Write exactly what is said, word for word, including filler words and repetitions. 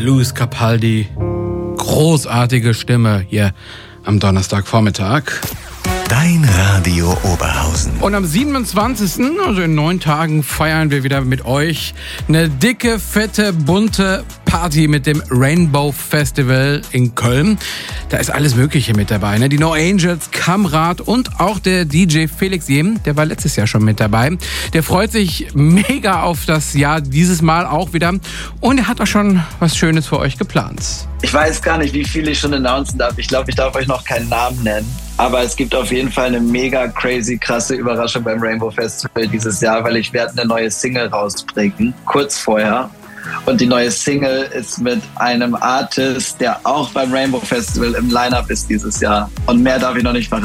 Lewis Capaldi. Großartige Stimme hier am Donnerstagvormittag. Dein Radio Oberhausen. Und am siebenundzwanzigsten, also in neun Tagen, feiern wir wieder mit euch eine dicke, fette, bunte Party mit dem Rainbow Festival in Köln. Da ist alles Mögliche mit dabei, ne? Die No Angels, Kamrat und auch der D J Felix Jem, der war letztes Jahr schon mit dabei. Der freut sich mega auf das Jahr dieses Mal auch wieder. Und er hat auch schon was Schönes für euch geplant. Ich weiß gar nicht, wie viel ich schon announcen darf. Ich glaube, ich darf euch noch keinen Namen nennen. Aber es gibt auf jeden Fall eine mega crazy, krasse Überraschung beim Rainbow Festival dieses Jahr, weil ich werde eine neue Single rausbringen, kurz vorher. Und die neue Single ist mit einem Artist, der auch beim Rainbow Festival im Line-Up ist dieses Jahr. Und mehr darf ich noch nicht verraten.